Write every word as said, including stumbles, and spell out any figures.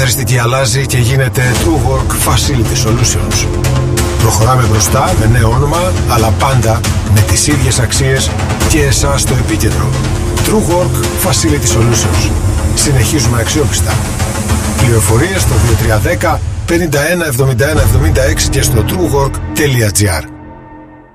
χαρακτηριστική αλλάζει και γίνεται TrueWork Facility Solutions. Προχωράμε μπροστά με νέο όνομα, αλλά πάντα με τις ίδιες αξίες και εσάς στο επίκεντρο. TrueWork Facility Solutions. Συνεχίζουμε αξιόπιστα. Πληροφορίες στο δύο τρία ένα μηδέν πενήντα ένα εβδομήντα ένα εβδομήντα έξι και στο truework τελεία gr.